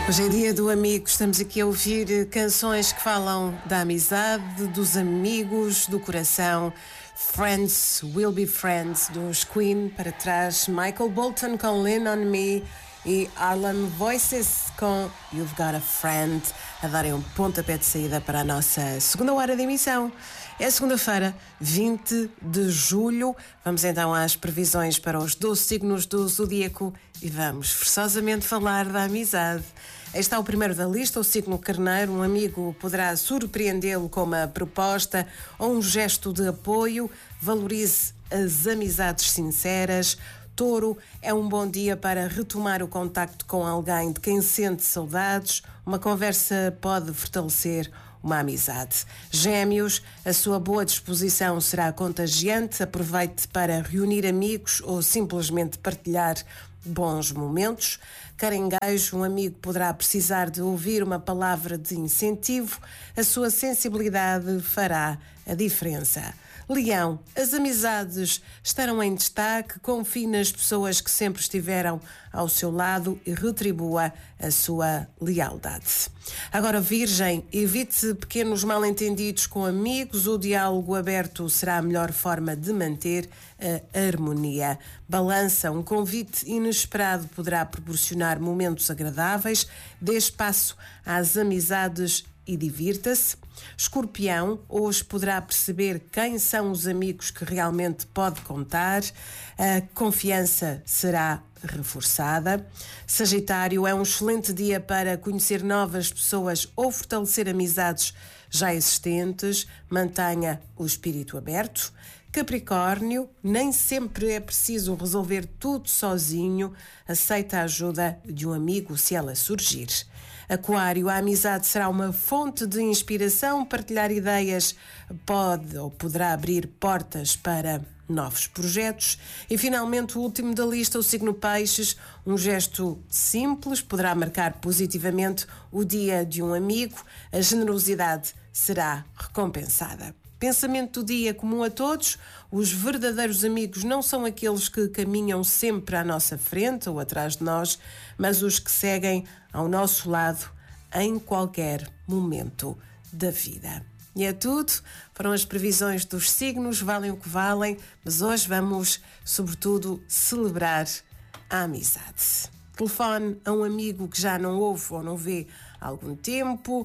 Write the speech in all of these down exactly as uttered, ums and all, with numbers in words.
Hoje é dia do amigo, estamos aqui a ouvir canções que falam da amizade, dos amigos, do coração. Friends Will Be Friends, dos Queen, para trás Michael Bolton com Lean On Me e Harlem Voices com You've Got a Friend, a darem um pontapé de saída para a nossa segunda hora de emissão. É segunda-feira, vinte de julho. Vamos então às previsões para os doze signos do Zodíaco e vamos forçosamente falar da amizade. Aí está o primeiro da lista, o signo Carneiro. Um amigo poderá surpreendê-lo com uma proposta ou um gesto de apoio. Valorize as amizades sinceras. Touro, é um bom dia para retomar o contacto com alguém de quem sente saudades. Uma conversa pode fortalecer uma amizade. Gêmeos, a sua boa disposição será contagiante. Aproveite para reunir amigos ou simplesmente partilhar bons momentos. Caranguejo, um amigo poderá precisar de ouvir uma palavra de incentivo. A sua sensibilidade fará a diferença. Leão, as amizades estarão em destaque. Confie nas pessoas que sempre estiveram ao seu lado e retribua a sua lealdade. Agora, Virgem, evite pequenos mal-entendidos com amigos. O diálogo aberto será a melhor forma de manter a harmonia. Balança, um convite inesperado poderá proporcionar momentos agradáveis. Dê espaço às amizades e divirta-se. Escorpião, hoje poderá perceber quem são os amigos que realmente pode contar. A confiança será reforçada. Sagitário, é um excelente dia para conhecer novas pessoas ou fortalecer amizades já existentes. Mantenha o espírito aberto. Capricórnio, nem sempre é preciso resolver tudo sozinho. Aceita a ajuda de um amigo se ela surgir. Aquário, a amizade será uma fonte de inspiração. Partilhar ideias pode ou poderá abrir portas para novos projetos. E finalmente, o último da lista, o signo Peixes. Um gesto simples poderá marcar positivamente o dia de um amigo. A generosidade será recompensada. Pensamento do dia comum a todos: os verdadeiros amigos não são aqueles que caminham sempre à nossa frente ou atrás de nós, mas os que seguem ao nosso lado em qualquer momento da vida. E é tudo, foram as previsões dos signos, valem o que valem, mas hoje vamos, sobretudo, celebrar a amizade. Telefone a um amigo que já não ouve ou não vê há algum tempo.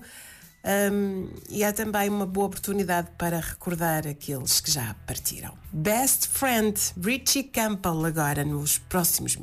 Um, e há também uma boa oportunidade para recordar aqueles que já partiram. Best Friend, Richie Campbell, agora nos próximos minutos.